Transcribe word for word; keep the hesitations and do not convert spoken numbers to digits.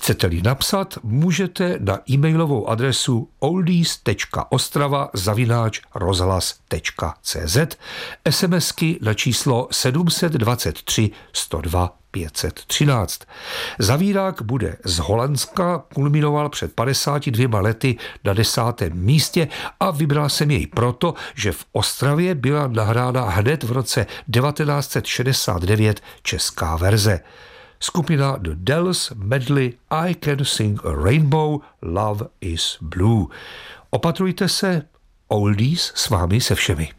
Chcete-li napsat, můžete na e-mailovou adresu oldies tečka ostrava zavináč rozhlas tečka cz, smsky na číslo sedm set dvacet tři sto dva pět set třináct. Zavírák bude z Holandska, kulminoval před padesáti dvěma lety na desátém místě a vybral jsem jej proto, že v Ostravě byla nahrána hned v roce devatenáct set šedesát devět česká verze. Skupina The Dells medley I Can Sing a Rainbow, Love is Blue. Opatrujte se, oldies s vámi se všemi.